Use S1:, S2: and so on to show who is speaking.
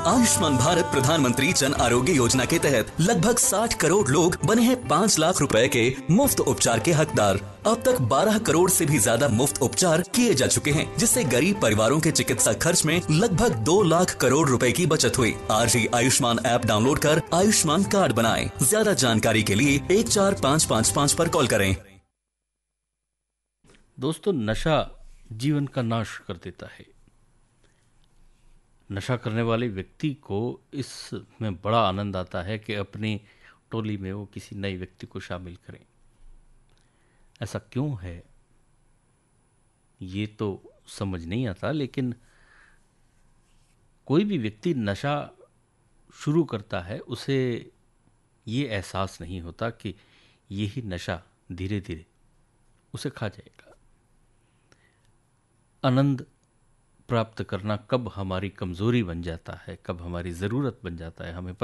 S1: आयुष्मान भारत प्रधानमंत्री जन आरोग्य योजना के तहत लगभग 60 करोड़ लोग बने हैं 5 लाख रुपए के मुफ्त उपचार के हकदार। अब तक 12 करोड़ से भी ज्यादा मुफ्त उपचार किए जा चुके हैं, जिससे गरीब परिवारों के चिकित्सा खर्च में लगभग 2 लाख करोड़ रुपए की बचत हुई। आज ही आयुष्मान ऐप डाउनलोड कर आयुष्मान कार्ड बनाएं। ज्यादा जानकारी के लिए 14555 पर कॉल करें।
S2: दोस्तों, नशा जीवन का नाश कर देता है। नशा करने वाले व्यक्ति को इसमें बड़ा आनंद आता है कि अपनी टोली में वो किसी नए व्यक्ति को शामिल करें। ऐसा क्यों है ये तो समझ नहीं आता, लेकिन कोई भी व्यक्ति नशा शुरू करता है उसे ये एहसास नहीं होता कि यही नशा धीरे धीरे उसे खा जाएगा। आनंद प्राप्त करना कब हमारी कमजोरी बन जाता है, कब हमारी ज़रूरत बन जाता है, हमें